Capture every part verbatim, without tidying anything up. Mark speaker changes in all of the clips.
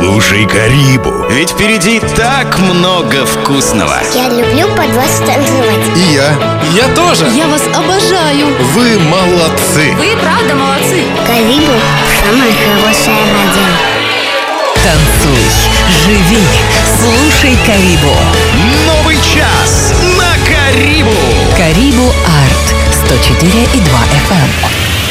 Speaker 1: Слушай Карибу, ведь впереди так много вкусного.
Speaker 2: Я люблю под вас танцевать.
Speaker 3: И я.
Speaker 4: Я тоже.
Speaker 5: Я вас обожаю.
Speaker 3: Вы молодцы.
Speaker 5: Вы правда молодцы.
Speaker 2: Карибу – самое хорошее радио.
Speaker 6: Танцуй, живи, слушай Карибу.
Speaker 1: Новый час на Карибу.
Speaker 6: Карибу Арт сто четыре и два эф эм.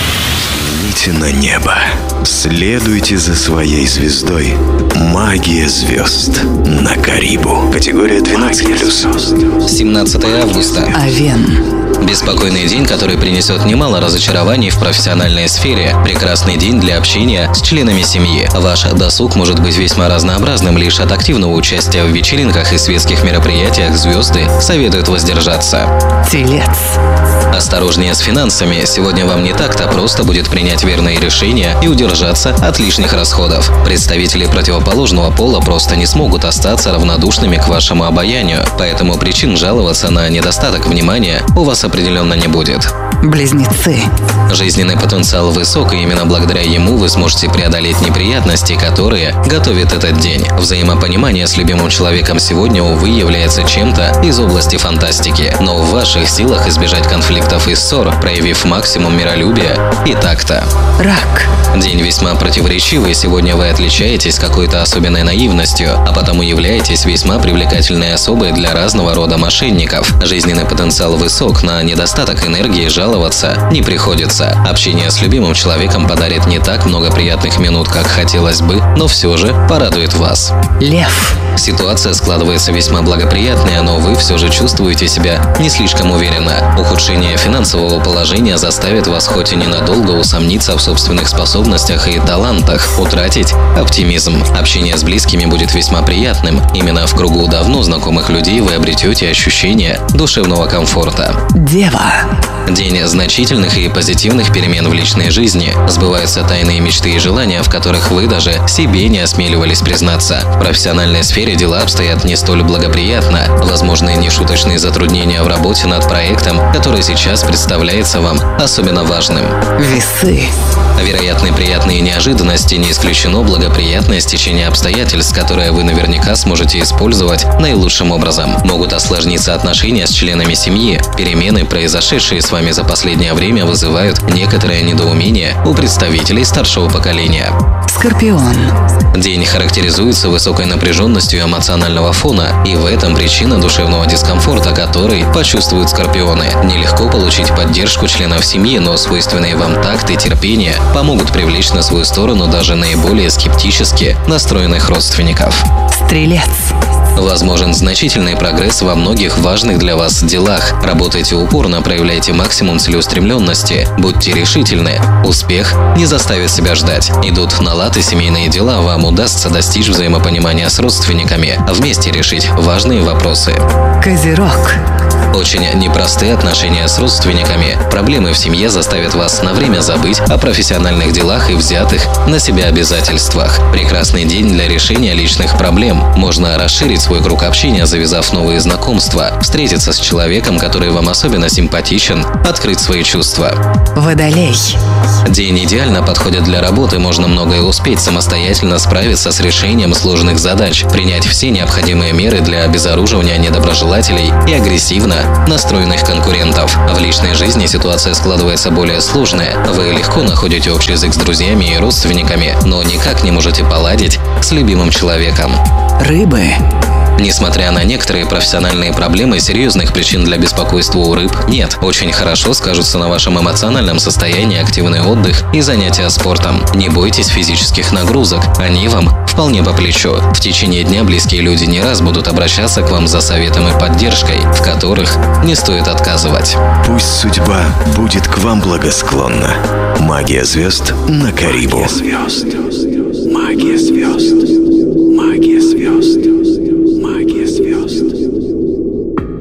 Speaker 1: Взгляните на небо. Следуйте за своей звездой. Магия звезд на Карибу. Категория двенадцать плюс.
Speaker 4: семнадцатое августа.
Speaker 6: Овен.
Speaker 4: Беспокойный день, который принесет немало разочарований в профессиональной сфере. Прекрасный день для общения с членами семьи. Ваш досуг может быть весьма разнообразным. Лишь от активного участия в вечеринках и светских мероприятиях звезды советуют воздержаться.
Speaker 6: Телец.
Speaker 4: Осторожнее с финансами. Сегодня вам не так-то просто будет принять верные решения и удержаться от лишних расходов. Представители противоположного пола просто не смогут остаться равнодушными к вашему обаянию, поэтому причин жаловаться на недостаток внимания у вас определенно не будет.
Speaker 6: Близнецы.
Speaker 4: Жизненный потенциал высок, и именно благодаря ему вы сможете преодолеть неприятности, которые готовит этот день. Взаимопонимание с любимым человеком сегодня, увы, является чем-то из области фантастики, но в ваших силах избежать конфликтов и ссор, проявив максимум миролюбия и такта.
Speaker 6: Рак.
Speaker 4: День весьма противоречивый, сегодня вы отличаетесь какой-то особенной наивностью, а потому являетесь весьма привлекательной особой для разного рода мошенников. Жизненный потенциал высок, на недостаток энергии жаловаться не приходится. Общение с любимым человеком подарит не так много приятных минут, как хотелось бы, но все же порадует вас.
Speaker 6: Лев.
Speaker 4: Ситуация складывается весьма благоприятная, но вы все же чувствуете себя не слишком уверенно. Ухудшение финансового положения заставит вас хоть и ненадолго усомниться в собственных способностях и талантах, утратить оптимизм. Общение с близкими будет весьма приятным. Именно в кругу давно знакомых людей вы обретете ощущение душевного комфорта.
Speaker 6: Дева.
Speaker 4: День значительных и позитивных перемен в личной жизни. Сбываются тайные мечты и желания, в которых вы даже себе не осмеливались признаться. В профессиональной сфере дела обстоят не столь благоприятно. Возможны нешуточные затруднения в работе над проектом, который сейчас представляется вам особенно важным.
Speaker 6: Весы.
Speaker 4: Вероятны приятные неожиданности, не исключено благоприятное стечение обстоятельств, которые вы наверняка сможете использовать наилучшим образом. Могут осложниться отношения с членами семьи. Перемены, произошедшие с вами за последнее время, вызывают некоторое недоумение у представителей старшего поколения.
Speaker 6: Скорпион.
Speaker 4: День характеризуется высокой напряженностью эмоционального фона, и в этом причина душевного дискомфорта, который почувствуют скорпионы. Нелегко получить поддержку членов семьи, но свойственные вам такт и терпение помогут привлечь на свою сторону даже наиболее скептически настроенных родственников.
Speaker 6: Стрелец.
Speaker 4: Возможен значительный прогресс во многих важных для вас делах. Работайте упорно, проявляйте максимум целеустремленности, будьте решительны. Успех не заставит себя ждать. Идут на лад и семейные дела, вам удастся достичь взаимопонимания с родственниками, а вместе решить важные вопросы.
Speaker 6: Козерог.
Speaker 4: Очень непростые отношения с родственниками. Проблемы в семье заставят вас на время забыть о профессиональных делах и взятых на себя обязательствах. Прекрасный день для решения личных проблем. Можно расширить свой круг общения, завязав новые знакомства, встретиться с человеком, который вам особенно симпатичен, открыть свои чувства.
Speaker 6: Водолей.
Speaker 4: День идеально подходит для работы, можно многое успеть, самостоятельно справиться с решением сложных задач, принять все необходимые меры для обезоруживания недоброжелателей и агрессивно настроенных конкурентов. В личной жизни ситуация складывается более сложная. Вы легко находите общий язык с друзьями и родственниками, но никак не можете поладить с любимым человеком.
Speaker 6: Рыбы.
Speaker 4: Несмотря на некоторые профессиональные проблемы, серьезных причин для беспокойства у рыб нет. Очень хорошо скажутся на вашем эмоциональном состоянии активный отдых и занятия спортом. Не бойтесь физических нагрузок, они вам вполне по плечу. В течение дня близкие люди не раз будут обращаться к вам за советом и поддержкой, в которых не стоит отказывать.
Speaker 1: Пусть судьба будет к вам благосклонна. Магия звезд на Карибу. Магия звезд. Магия звезд. Магия звезд.